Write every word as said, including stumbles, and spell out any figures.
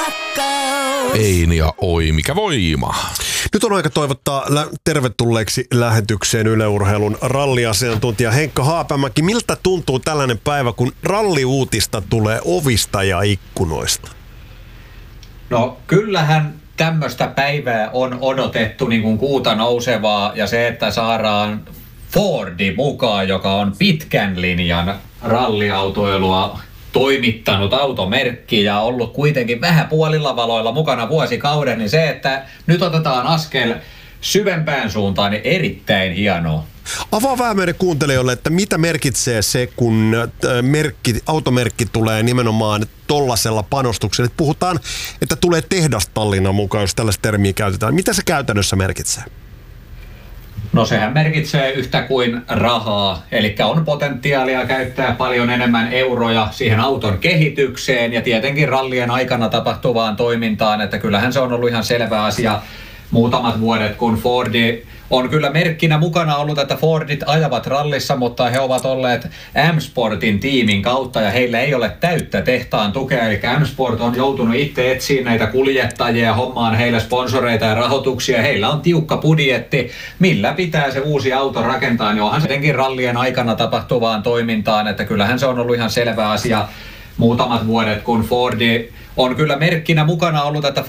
rakkaus. Eini ja oi, mikä voima. Nyt on aika toivottaa lä- tervetulleeksi lähetykseen Yle Urheilun ralliasiantuntija Henkka Haapamäki. Miltä tuntuu tällainen päivä, kun ralliuutista tulee ovista ja ikkunoista? No kyllähän tämmöistä päivää on odotettu niin kuin kuuta nousevaa, ja se, että saadaan Fordi mukaan, joka on pitkän linjan ralliautoilua toimittanut automerkki ja ollut kuitenkin vähän puolilla valoilla mukana vuosikauden, niin se, että nyt otetaan askel syvempään suuntaan, niin erittäin hienoa. Avaa vähän meidän kuuntelijoille, että mitä merkitsee se, kun merkki, automerkki tulee nimenomaan tollasella panostuksella. Puhutaan, että tulee tehdastallina mukaan, jos tällaista termiä käytetään. Mitä se käytännössä merkitsee? No sehän merkitsee yhtä kuin rahaa, eli on potentiaalia käyttää paljon enemmän euroja siihen auton kehitykseen ja tietenkin rallien aikana tapahtuvaan toimintaan, että kyllähän se on ollut ihan selvä asia muutamat vuodet, kun Fordi on kyllä merkkinä mukana ollut, että Fordit ajavat rallissa, mutta he ovat olleet M-Sportin tiimin kautta ja heillä ei ole täyttä tehtaan tukea, eli M-Sport on joutunut itse etsiä näitä kuljettajia, hommaan heille sponsoreita ja rahoituksia. Heillä on tiukka budjetti, millä pitää se uusi auto rakentaa, niin onhan se jotenkin rallien aikana tapahtuvaan toimintaan, että kyllähän se on ollut ihan selvä asia muutamat vuodet, kun Fordi on kyllä merkkinä mukana ollut, että